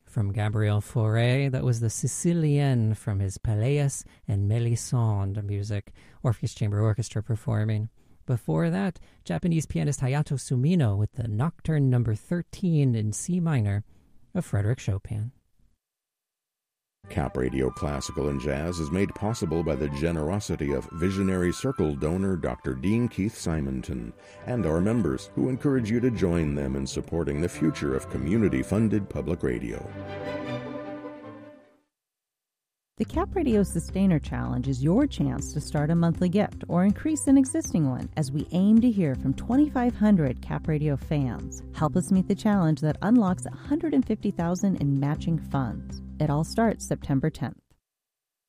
From Gabriel Fauré, that was the Sicilienne from his Pelléas and Mélisande music, Orpheus Chamber Orchestra performing. Before that, Japanese pianist Hayato Sumino with the Nocturne No. 13 in C minor of Frédéric Chopin. Cap Radio Classical and Jazz is made possible by the generosity of Visionary Circle donor Dr. Dean Keith Simonton and our members, who encourage you to join them in supporting the future of community-funded public radio. The Cap Radio Sustainer Challenge is your chance to start a monthly gift or increase an existing one as we aim to hear from 2,500 Cap Radio fans. Help us meet the challenge that unlocks $150,000 in matching funds. It all starts September 10th.